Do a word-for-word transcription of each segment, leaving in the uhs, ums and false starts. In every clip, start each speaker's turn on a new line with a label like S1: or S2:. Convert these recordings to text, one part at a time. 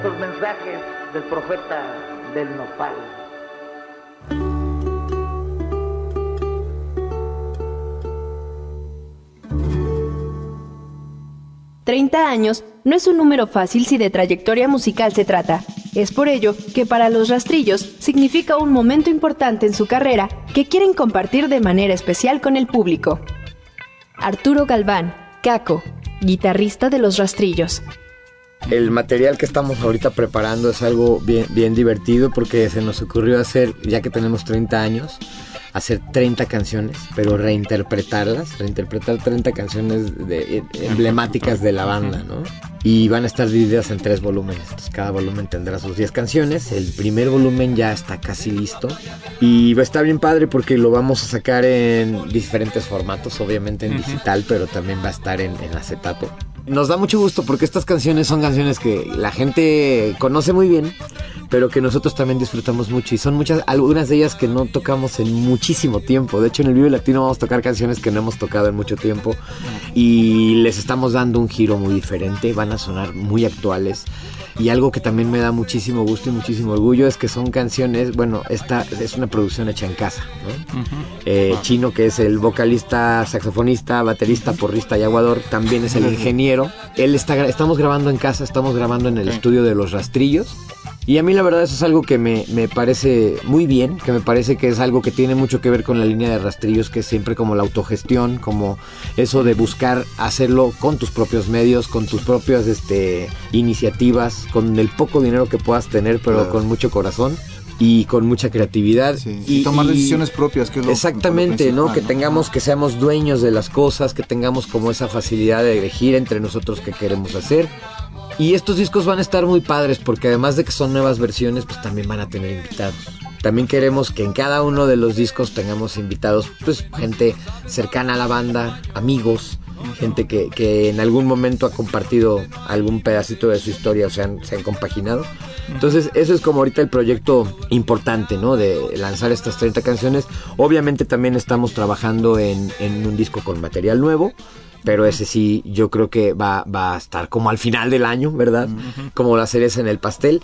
S1: Los mensajes del profeta del nopal.
S2: treinta años no es un número fácil si de trayectoria musical se trata. Es por ello que para los Rastrillos significa un momento importante en su carrera que quieren compartir de manera especial con el público. Arturo Galván, Caco, guitarrista de los Rastrillos.
S3: El material que estamos ahorita preparando es algo bien, bien divertido porque se nos ocurrió hacer, ya que tenemos treinta años, hacer treinta canciones, pero reinterpretarlas, reinterpretar treinta canciones de, emblemáticas de la banda, ¿no? Y van a estar divididas en tres volúmenes. Entonces cada volumen tendrá sus diez canciones. El primer volumen ya está casi listo y va a estar bien padre porque lo vamos a sacar en diferentes formatos, obviamente en uh-huh. digital, pero también va a estar en, en acetato. Nos da mucho gusto porque estas canciones son canciones que la gente conoce muy bien, pero que nosotros también disfrutamos mucho, y son muchas, algunas de ellas que no tocamos en muchísimo tiempo. De hecho, en el Vive Latino vamos a tocar canciones que no hemos tocado en mucho tiempo y les estamos dando un giro muy diferente, van a sonar muy actuales. Y algo que también me da muchísimo gusto y muchísimo orgullo es que son canciones, bueno, esta es una producción hecha en casa, ¿no? Uh-huh. Eh, wow. Chino, que es el vocalista, saxofonista, baterista, porrista y aguador, también es el ingeniero. Él está, estamos grabando en casa, estamos grabando en el okay. estudio de Los Rastrillos. Y a mí la verdad eso es algo que me, me parece muy bien, que me parece que es algo que tiene mucho que ver con la línea de Rastrillos, que es siempre como la autogestión, como eso de buscar hacerlo con tus propios medios, con tus propias este, iniciativas, con el poco dinero que puedas tener, pero claro. con mucho corazón y con mucha creatividad.
S4: Sí, y, y tomar decisiones propias, que es lo
S3: exactamente,
S4: lo
S3: ¿no? Que
S4: ¿no?
S3: tengamos, que seamos dueños de las cosas, que tengamos como esa facilidad de elegir entre nosotros qué queremos hacer. Y estos discos van a estar muy padres porque además de que son nuevas versiones, pues también van a tener invitados. También queremos que en cada uno de los discos tengamos invitados, pues gente cercana a la banda, amigos, gente que, que en algún momento ha compartido algún pedacito de su historia o se han, se han compaginado. Entonces eso es como ahorita el proyecto importante, ¿no? De lanzar estas treinta canciones. Obviamente también estamos trabajando en, en un disco con material nuevo, pero ese sí yo creo que va, va a estar como al final del año, ¿verdad? Uh-huh. Como la cereza en el pastel.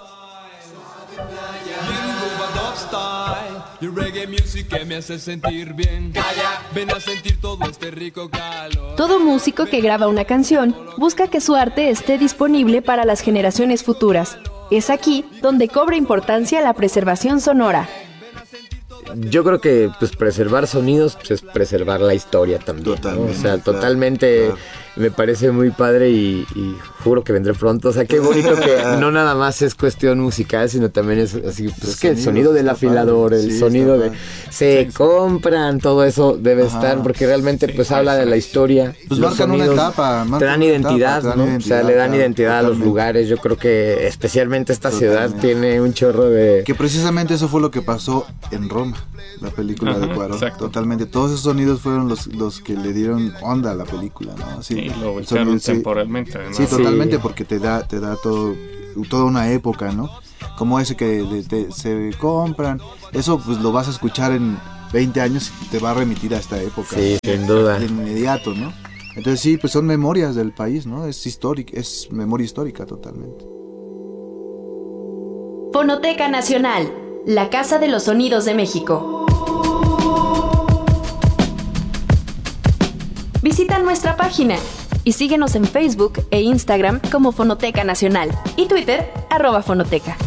S2: Todo músico que graba una canción busca que su arte esté disponible para las generaciones futuras. Es aquí donde cobra importancia la preservación sonora.
S3: Yo creo que pues preservar sonidos pues, es preservar la historia también, ¿no? O sea, totalmente claro. Me parece muy padre y, y juro que vendré pronto. O sea, qué bonito que no nada más es cuestión musical, sino también es así, pues el que el sonido del afilador, el sí, sonido de se sí, compran, todo eso debe Ajá. estar, porque realmente pues sí, habla de la historia.
S4: Pues marcan una etapa, marcan
S3: te dan identidad,
S4: etapa,
S3: ¿no?
S4: Dan identidad,
S3: o sea, le dan
S4: claro,
S3: identidad totalmente. A los lugares. Yo creo que especialmente esta totalmente. Ciudad tiene un chorro de...
S4: Que precisamente eso fue lo que pasó en Roma, la película Ajá, de Cuarón. Exacto. Totalmente, todos esos sonidos fueron los, los que le dieron onda a la película, ¿no? Sí,
S5: y lo ubicaron temporalmente, ¿no?
S4: Sí, totalmente, sí. Porque te da, te da todo, toda una época, ¿no? Como ese que de, de, se compran, eso pues lo vas a escuchar en veinte años y te va a remitir a esta época.
S3: Sí, ¿no? Sin duda.
S4: De inmediato, ¿no? Entonces sí, pues son memorias del país, ¿no? Es histórica, es memoria histórica totalmente.
S2: Fonoteca Nacional, la Casa de los Sonidos de México. Visita nuestra página y síguenos en Facebook e Instagram como Fonoteca Nacional y Twitter, arroba Fonoteca.